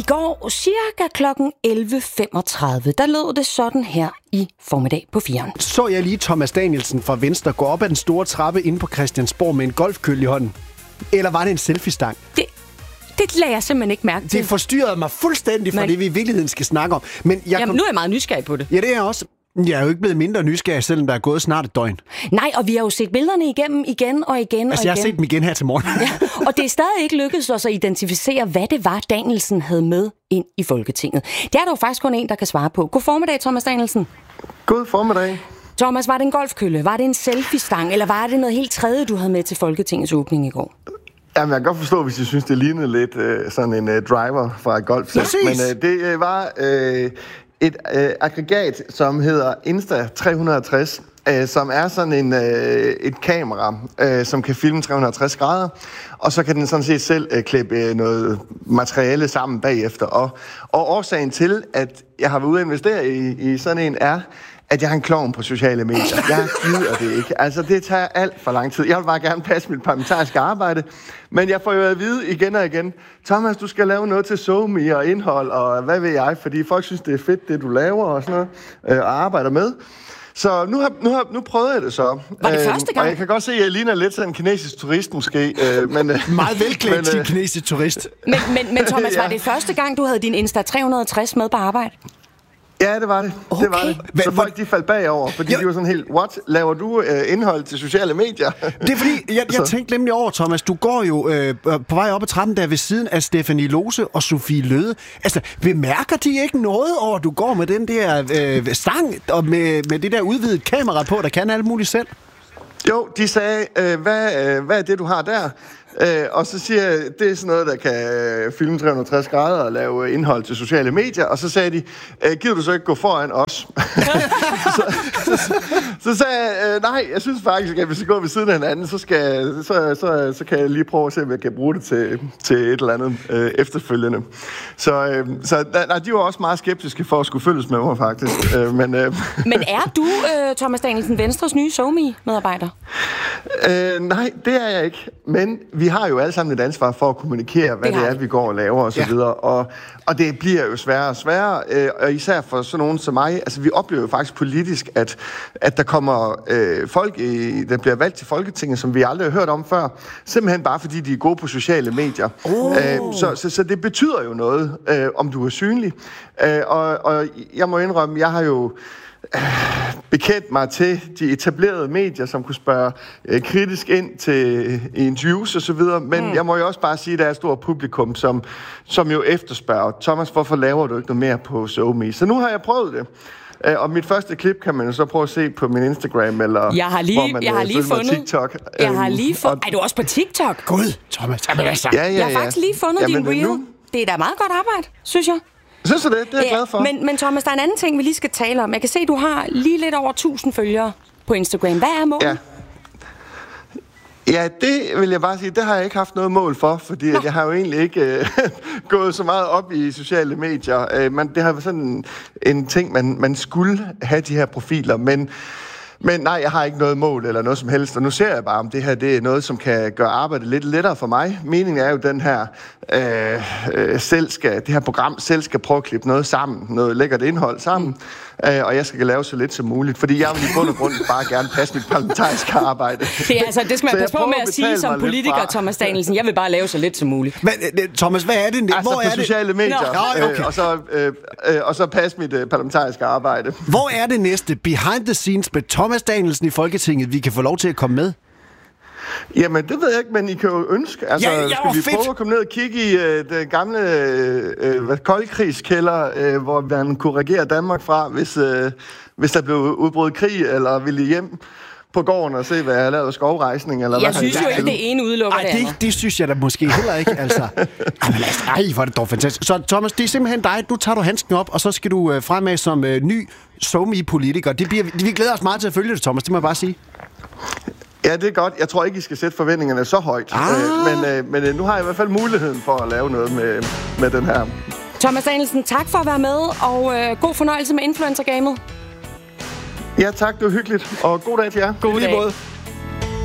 I går cirka klokken 11.35, der lød det sådan her i formiddag på 4'eren. Så jeg lige Thomas Danielsen fra Venstre gå op ad den store trappe inde på Christiansborg med en golfkølle i hånden? Eller var det en selfie-stang? Det lader jeg simpelthen ikke mærke til. Det forstyrrede mig fuldstændig fra det, vi i virkeligheden skal snakke om. Men nu er jeg meget nysgerrig på det. Ja, det er jeg også. Jeg er jo ikke blevet mindre nysgerrig, selvom der er gået snart et døgn. Nej, og vi har jo set billederne igennem igen og igen og igen. Jeg har set dem igen her til morgen. Ja, og det er stadig ikke lykkedes os at identificere, hvad det var, Danielsen havde med ind i Folketinget. Det er der jo faktisk kun en, der kan svare på. God formiddag, Thomas Danielsen. God formiddag. Thomas, var det en golfkølle? Var det en selfie-stang? Eller var det noget helt tredje, du havde med til Folketingets åbning i går? Jamen, jeg kan godt forstå, hvis I synes, det lignede lidt sådan en driver fra et golfsæt. Men det var et aggregat, som hedder Insta360, som er sådan et kamera, som kan filme 360 grader, og så kan den sådan set selv klippe noget materiale sammen bagefter. Og årsagen til, at jeg har været ude at investere i sådan en, er, at jeg har en klovn på sociale medier. Jeg gider det ikke. Altså, det tager alt for lang tid. Jeg vil bare gerne passe mit parlamentariske arbejde, men jeg får jo at vide igen og igen, Thomas, du skal lave noget til SoMe og indhold, og hvad ved jeg, fordi folk synes, det er fedt, det du laver og sådan noget, og arbejder med. Så nu prøvede jeg det så. Var det første gang? Og jeg kan godt se, at jeg ligner lidt sådan en kinesisk turist måske. Men, meget velklædt til en kinesisk turist. Men Thomas, var det første gang, du havde din Insta360 med på arbejde? Ja, det var det. Okay. Det var det. Så folk de faldt bagover, fordi de var sådan helt, what? Laver du indhold til sociale medier? Det er fordi, jeg tænkte nemlig over, Thomas, du går jo på vej op ad trappen der ved siden af Stephanie Lose og Sofie Løde. Altså, bemærker de ikke noget over, at du går med den der stang og med det der udvidede kamera på, der kan alt muligt selv? Jo, de sagde, hvad er det, du har der? Og så siger jeg, det er sådan noget, der kan filme 360 grader og lave indhold til sociale medier. Og så sagde de, gider du så ikke gå foran os? så sagde jeg, nej, jeg synes faktisk, at hvis vi går ved siden af hinanden, så kan jeg lige prøve at se, om jeg kan bruge det til et eller andet efterfølgende. Så de var også meget skeptiske for at skulle følges med mig, faktisk. Men er du, Thomas Danielsen, Venstres nye SoMe-medarbejder? Nej, det er jeg ikke. Men vi har jo alle sammen et ansvar for at kommunikere, hvad det er, vi går og laver og så videre. Og det bliver jo sværere og sværere, og især for sådan nogen som mig. Altså, vi oplever jo faktisk politisk, at der kommer folk, der bliver valgt til Folketinget, som vi aldrig har hørt om før. Simpelthen bare fordi de er gode på sociale medier. Så det betyder jo noget, om du er synlig. Og jeg må indrømme, jeg har jo bekendt mig til de etablerede medier, som kunne spørge kritisk ind til interviews og så videre, men jeg må jo også bare sige, at der er et stort publikum, som jo efterspørger, Thomas, hvorfor laver du ikke noget mere på SoMe? Så nu har jeg prøvet det. Og mit første klip kan man jo så prøve at se på min Instagram, eller jeg har lige fundet TikTok. Jeg har lige fundet. Er du også på TikTok? Gud, Thomas. Ja. Jeg har faktisk lige fundet din reel. Det er da meget godt arbejde, synes jeg. Synes du det? Det er jeg glad for. Men Thomas, der er en anden ting, vi lige skal tale om. Jeg kan se, du har lige lidt over 1000 følgere på Instagram. Hvad er målet? Ja, det vil jeg bare sige, det har jeg ikke haft noget mål for, fordi jeg har jo egentlig ikke gået så meget op i sociale medier. Det har været sådan en ting, man skulle have de her profiler, men nej, jeg har ikke noget mål eller noget som helst, og nu ser jeg bare, om det her det er noget, som kan gøre arbejdet lidt lettere for mig. Meningen er jo, den her det her program selv skal prøve at klippe noget sammen, noget lækkert indhold sammen, og jeg skal lave så lidt som muligt, fordi jeg vil i bund og grund bare gerne passe mit parlamentariske arbejde. Det skal man passe på med at sige som politiker, Thomas Danielsen. Jeg vil bare lave så lidt som muligt. Men Thomas, hvad er det? Hvor er det? Sociale medier, okay. Og så passe mit parlamentariske arbejde. Hvor er det næste behind the scenes med Thomas Danielsen i Folketinget, vi kan få lov til at komme med? Jamen, det ved jeg ikke, men I kan jo ønske. Altså, skal vi prøve at komme ned og kigge i den gamle koldkrigskælder, hvor man kunne regere Danmark fra, hvis der blev udbrudt krig, eller ville hjem på gården og se, hvad jeg har lavet skovrejsning, eller jeg synes jo ikke, det ene udelukker det andet. Det synes jeg da måske heller ikke, altså. Hvor er det dog fantastisk. Så Thomas, det er simpelthen dig. Nu tager du handsken op, og så skal du fremad som ny SoMe-politiker. Vi glæder os meget til at følge det, Thomas, det må jeg bare sige. Ja, det er godt. Jeg tror ikke, I skal sætte forventningerne så højt. Men nu har jeg i hvert fald muligheden for at lave noget med den her. Thomas Danielsen, tak for at være med, og god fornøjelse med influencer-gamet. Ja, tak. Det var hyggeligt. Og god dag til jer. God dag.